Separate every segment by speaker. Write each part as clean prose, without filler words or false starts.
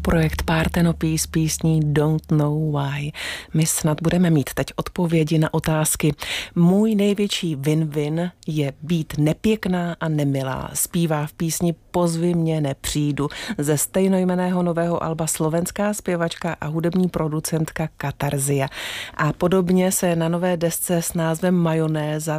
Speaker 1: projekt Parthenope s písní Don't Know Why. My snad budeme mít teď odpovědi na otázky. Můj největší win-win je být nepěkná a nemilá. Zpívá v písni Pozvi mě, nepřijdu ze stejnojmenného nového alba slovenská zpěvačka a hudební producentka Katarzia. A podobně se na nové desce s názvem Majonéza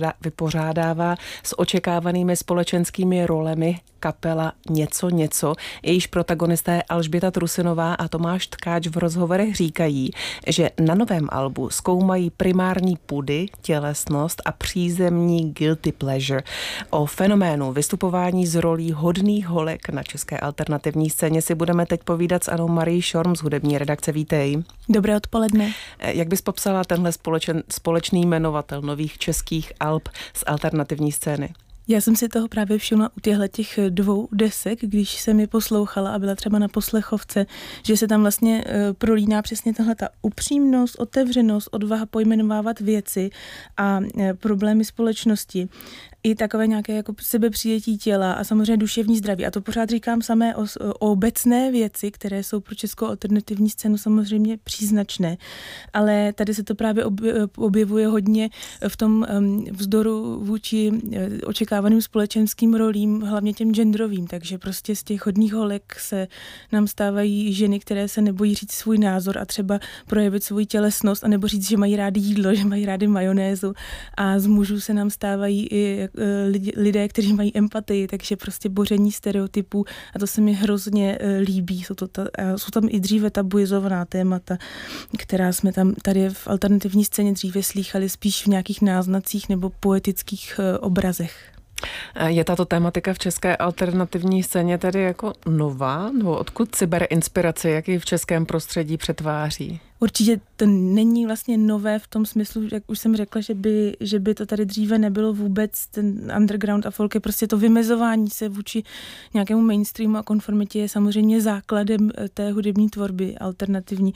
Speaker 1: vypořádává s očekávanými společenskými rolemi kapela Něco, jejíž protagonisté Alžběta Trusinová a Tomáš Tkáč v rozhovorech říkají, že na novém albu zkoumají primární pudy, tělesnost a přízemní guilty pleasure. O fenoménu vystupování z rolí hodných holek na české alternativní scéně si budeme teď povídat s Annou Marií Šorm z hudební redakce. Vítej.
Speaker 2: Dobré odpoledne.
Speaker 1: Jak bys popsala tenhle společný jmenovatel nových českých alb z alternativní scény?
Speaker 2: Já jsem si toho právě všimla u těch dvou desek, když jsem je poslouchala a byla třeba na poslechovce, že se tam vlastně prolíná přesně tahle ta upřímnost, otevřenost, odvaha pojmenovávat věci a problémy společnosti. I takové nějaké jako sebepřijetí těla a samozřejmě duševní zdraví. A to pořád říkám samé o obecné věci, které jsou pro českou alternativní scénu samozřejmě příznačné. Ale tady se to právě objevuje hodně v tom vzdoru vůči očekávaným společenským rolím, hlavně těm genderovým. Takže prostě z těch hodných holek se nám stávají ženy, které se nebojí říct svůj názor a třeba projevit svou tělesnost, anebo říct, že mají rádi jídlo, že mají rádi majonézu. A z mužů se nám stávají i lidé, kteří mají empatii, takže prostě boření stereotypů a to se mi hrozně líbí. Jsou tam i dříve tabuizovaná témata, která jsme tam tady v alternativní scéně dříve slýchali spíš v nějakých náznacích nebo poetických obrazech.
Speaker 1: Je tato tématika v české alternativní scéně tedy jako nová? Nebo odkud cyberinspirace, jak ji v českém prostředí přetváří?
Speaker 2: Určitě to není vlastně nové v tom smyslu, jak už jsem řekla, že by to tady dříve nebylo vůbec ten underground a folk. Je prostě to vymezování se vůči nějakému mainstreamu a konformitě je samozřejmě základem té hudební tvorby alternativní.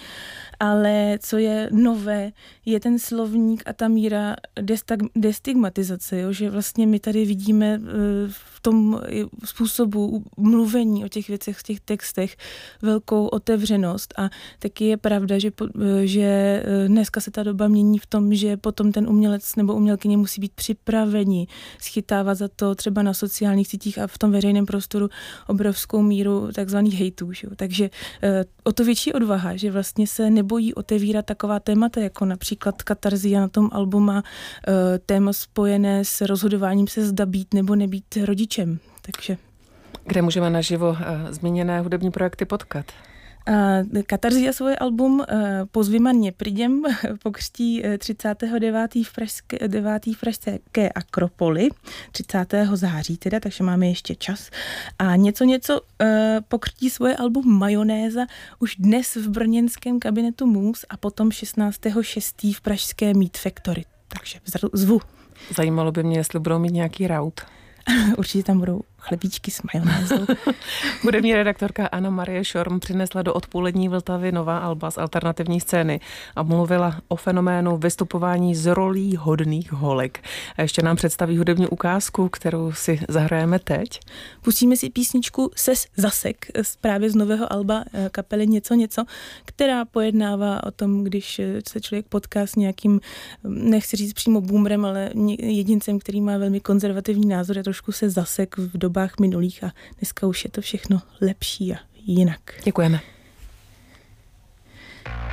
Speaker 2: Ale co je nové, je ten slovník a ta míra destigmatizace, jo? Že vlastně my tady vidíme v tom způsobu mluvení o těch věcech, v těch textech velkou otevřenost a taky je pravda, že dneska se ta doba mění v tom, že potom ten umělec nebo umělkyně musí být připraveni schytávat za to třeba na sociálních sítích a v tom veřejném prostoru obrovskou míru takzvaných hejtů. Že? Takže o to větší odvaha, že vlastně se nebojí otevírat taková témata, jako například Katarzia na tom albu má téma spojené s rozhodováním se, zda být nebo nebýt rodičem. Takže
Speaker 1: kde můžeme naživo zmíněné hudební projekty potkat?
Speaker 2: Katarzia svoje album Pozvi mě, nepřijdem pokřtí 39. v pražské Akropoli, 30. září teda, takže máme ještě čas. A něco pokřtí svoje album Majonéza už dnes v brněnském kabinetu Mus a potom 16.6. v pražské Meat Factory. Takže zvu.
Speaker 1: Zajímalo by mě, jestli budou mít nějaký raut.
Speaker 2: Určitě tam budou chlebíčky s majonézou.
Speaker 1: Hudební redaktorka Anna Marie Šorm přinesla do odpolední Vltavy nová alba z alternativní scény a mluvila o fenoménu vystupování z rolí hodných holek. A ještě nám představí hudební ukázku, kterou si zahrajeme teď.
Speaker 2: Pustíme si písničku Ses zasek právě z nového alba kapely Něco, která pojednává o tom, když se člověk potká s nějakým, nechci říct přímo boomerem, ale jedincem, který má velmi konzervativní názor a trošku se zasek v dobách minulých a dneska už je to všechno lepší a jinak.
Speaker 1: Děkujeme.